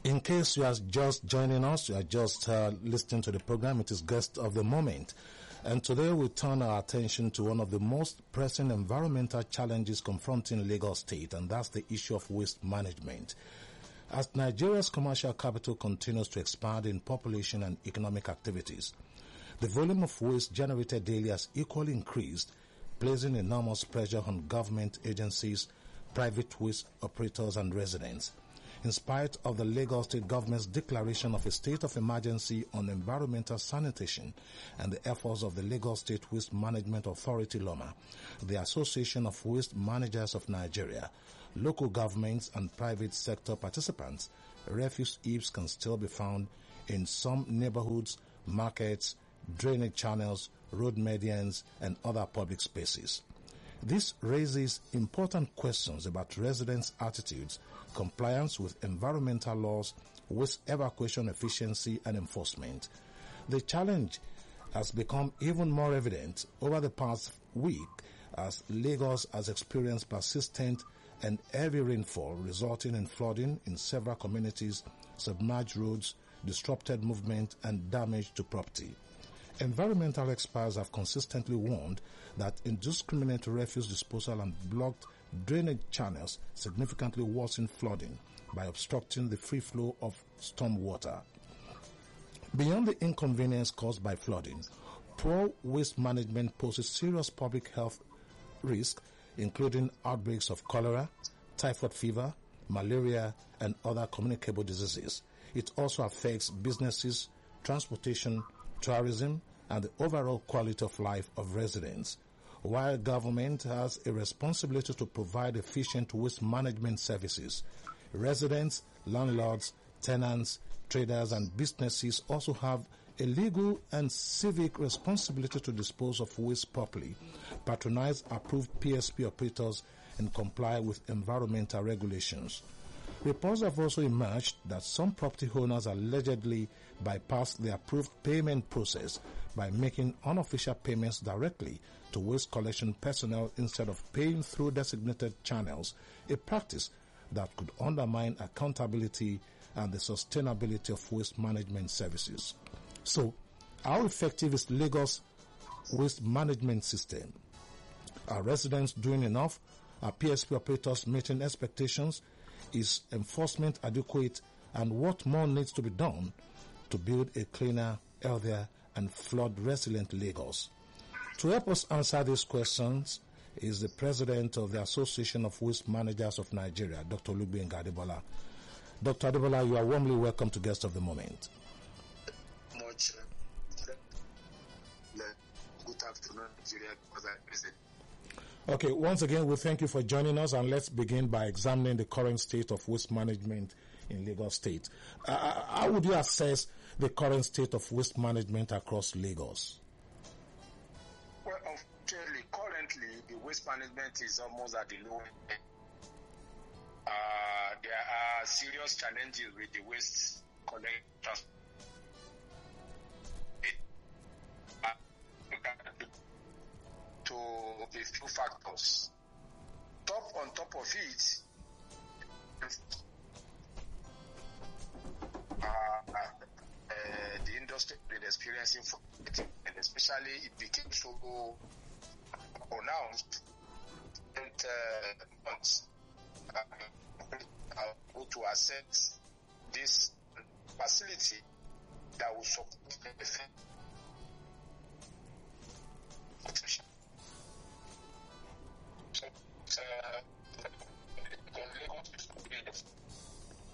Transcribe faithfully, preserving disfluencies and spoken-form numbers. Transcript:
In case you are just joining us, you are just uh, listening to the program, it is Guest of the Moment. And today we turn our attention to one of the most pressing environmental challenges confronting Lagos State, and that's the issue of waste management. As Nigeria's commercial capital continues to expand in population and economic activities, the volume of waste generated daily has equally increased, placing enormous pressure on government agencies, private waste operators and residents. In spite of the Lagos State government's declaration of a state of emergency on environmental sanitation and the efforts of the Lagos State Waste Management Authority LOMA, the Association of Waste Managers of Nigeria, local governments and private sector participants, refuse heaps can still be found in some neighborhoods, markets, drainage channels, road medians and other public spaces. This raises important questions about residents' attitudes, compliance with environmental laws, waste evacuation efficiency and enforcement. The challenge has become even more evident over the past week as Lagos has experienced persistent and heavy rainfall resulting in flooding in several communities, submerged roads, disrupted movement and damage to property. Environmental experts have consistently warned that indiscriminate refuse disposal and blocked drainage channels significantly worsen flooding by obstructing the free flow of storm water. Beyond the inconvenience caused by flooding, poor waste management poses serious public health risks, including outbreaks of cholera, typhoid fever, malaria, and other communicable diseases. It also affects businesses, transportation, tourism, and the overall quality of life of residents. While government has a responsibility to provide efficient waste management services, residents, landlords, tenants, traders, and businesses also have a legal and civic responsibility to dispose of waste properly, patronize approved P S P operators, and comply with environmental regulations. Reports have also emerged that some property owners allegedly bypass the approved payment process by making unofficial payments directly to waste collection personnel instead of paying through designated channels, a practice that could undermine accountability and the sustainability of waste management services. So, how effective is Lagos waste management system? Are residents doing enough? Are P S P operators meeting expectations? Is enforcement adequate? And what more needs to be done to build a cleaner, healthier, and flood-resilient Lagos? To help us answer these questions is the President of the Association of Waste Managers of Nigeria, Doctor Olugbenga Adebola. Doctor Adebola, you are warmly welcome to Guest of the Moment. Much. Good afternoon, Nigeria. Okay, once again, we thank you for joining us, and let's begin by examining the current state of waste management in Lagos State. Uh, how would you assess the current state of waste management across Lagos? Well, actually, currently, the waste management is almost at the low end. Uh, there are serious challenges with the waste collection. To a few factors. Top on top of it, uh, uh, the industry is experiencing, and especially it became so pronounced that uh, months uh, go to assess this facility that will support the